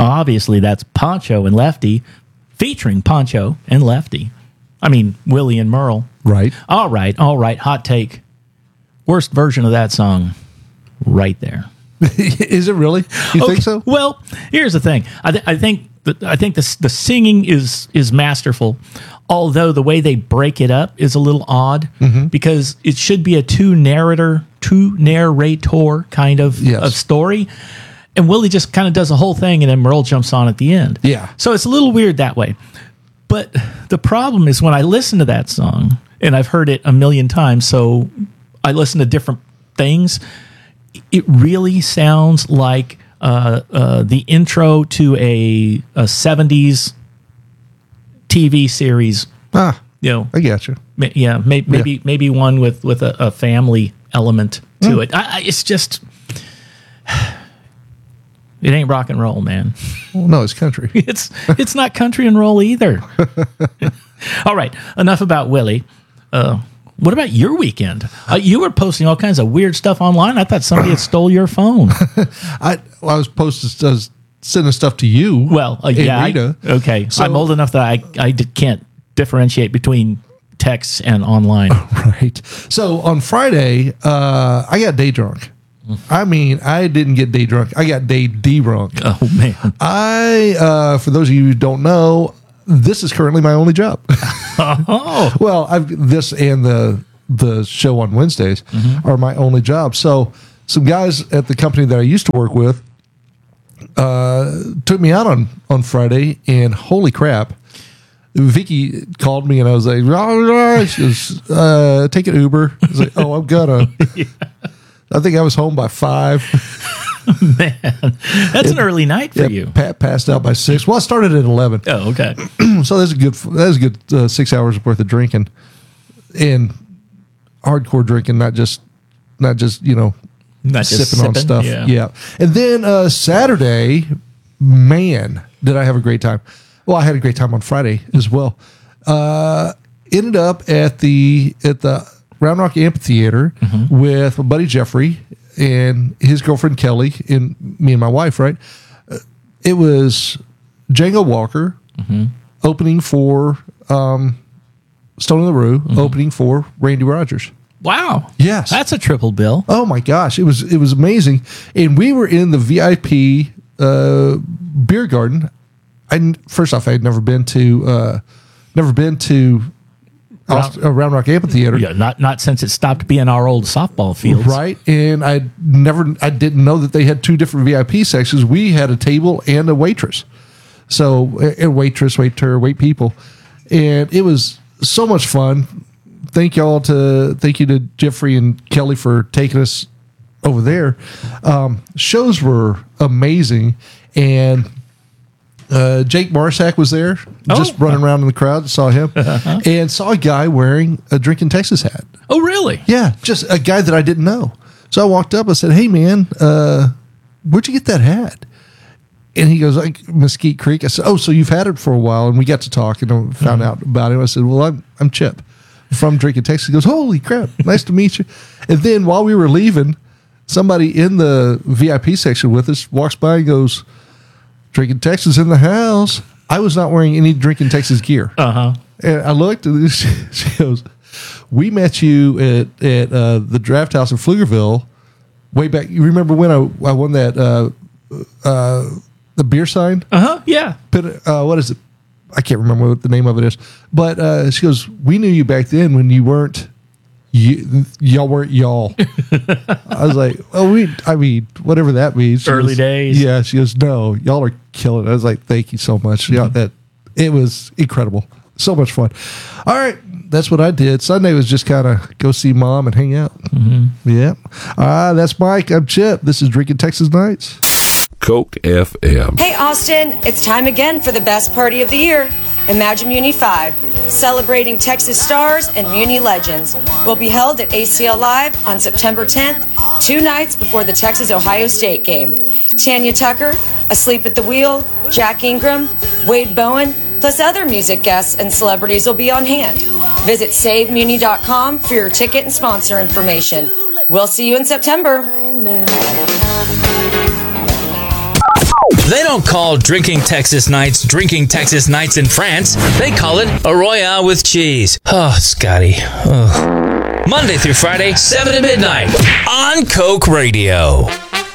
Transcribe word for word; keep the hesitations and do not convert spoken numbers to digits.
Obviously, that's Poncho and Lefty, featuring Poncho and Lefty. I mean, Willie and Merle. Right. All right, all right. Hot take. Worst version of that song, right there. Is it really? You Okay, think so? Well, here's the thing. I, th- I think the, I think the the singing is is masterful, although the way they break it up is a little odd Mm-hmm. because it should be a two narrator, two narrator kind of, Yes. of story. And Willie just kind of does the whole thing, and then Merle jumps on at the end. Yeah. So it's a little weird that way. But the problem is when I listen to that song, and I've heard it a million times, so I listen to different things, it really sounds like uh, uh, the intro to a, a seventies T V series. Ah, You know, I got you. ma- yeah, may, maybe Yeah. maybe one with with a, a family element to Mm. it. I, I, it's just, it ain't rock and roll, man. Well, no, it's country. It's it's not country and roll either. All right, enough about Willie. Uh, what about your weekend? Uh, you were posting all kinds of weird stuff online. I thought somebody had stole your phone. I well, I was posting, I was sending stuff to you. Well, uh, and yeah, I- Rita. okay. So- I'm old enough that I I d- can't differentiate between texts and online. Right. So on Friday, uh, I got day drunk. I mean, I didn't get day drunk. I got day de-drunk. Oh man. I, uh, for those of you who don't know, this is currently my only job. Oh, Well, I've this and the the show on Wednesdays are my only job. So some guys at the company that I used to work with uh, took me out on on Friday, and holy crap, Vicky called me and I was like, rah, rah. She goes, uh, take an Uber. I was like, oh, I'm gonna. I think I was home by five. man, that's an early night for Yeah, you. Pat passed out by six. Well, I started at eleven. Oh, okay. So that's a good that's a good uh, six hours worth of drinking, and hardcore drinking, not just not just you know Not just sipping, on sipping, stuff. yeah. Yeah. And then uh, Saturday, man, did I have a great time. Well, I had a great time on Friday as well. Uh, ended up at the at the Round Rock Amphitheater Mm-hmm. with my buddy Jeffrey and his girlfriend Kelly and me and my wife. Right. Uh, It was Django Walker Mm-hmm. opening for um, Stone in the Rue, Mm-hmm. opening for Randy Rogers. Wow. Yes. That's a triple bill. Oh my gosh, it was it was amazing, and we were in the V I P uh, beer garden. I first off, I had never been to uh, never been to Aust- uh, Round Rock Amphitheater, Yeah, not not since it stopped being our old softball fields. right? And I never, I didn't know that they had two different V I P sections. We had a table and a waitress, so a waitress, waiter, wait people, and it was so much fun. Thank y'all to thank you to Jeffrey and Kelly for taking us over there. Um, shows were amazing, and uh, Jake Marsack was there, just Oh. running around in the crowd. Saw him, and saw a guy wearing a Drinking Texas hat. Oh, really? Yeah, just a guy that I didn't know. So I walked up. I said, "Hey, man, uh, where'd you get that hat?" And he goes, like Mesquite Creek. I said, "Oh, so you've had it for a while?" And we got to talk and I found out about him. I said, "Well, I'm I'm Chip from Drinking Texas." He goes, "Holy crap, nice to meet you." And then while we were leaving, somebody in the V I P section with us walks by and goes, "Drinking Texas in the house." I was not wearing any Drinking Texas gear. Uh huh. And I looked and she, she goes, "We met you at, at uh, the Draft House in Pflugerville way back. You remember when I, I won that uh, uh, the beer sign? Uh huh. Yeah. Pin- Uh, what is it? I can't remember what the name of it is. But uh, she goes, "We knew you back then when you weren't, you, y'all weren't y'all." I was like, "Oh, we, I mean, whatever that means." She Early goes, days. Yeah. She goes, "No, y'all are killing it." I was like, "Thank you so much." Yeah, that it was incredible. So much fun. All right. That's what I did. Sunday was just kind of go see mom and hang out. Mm-hmm. Yeah. Uh, that's Mike. I'm Chip. This is Drinking Texas Nights. Coke F M. Hey Austin, it's time again for the best party of the year, Imagine Muni five, celebrating Texas stars and Muni legends. Will be held at A C L Live on September tenth, two nights before the Texas-Ohio State game. Tanya Tucker, Asleep at the Wheel, Jack Ingram, Wade Bowen, plus other music guests and celebrities will be on hand. Visit save muni dot com for your ticket and sponsor information. We'll see you in September. They don't call drinking Texas nights drinking Texas nights in France. They call it a Royale with cheese. Oh, Scotty. Ugh. Monday through Friday, seven to midnight on Coke Radio.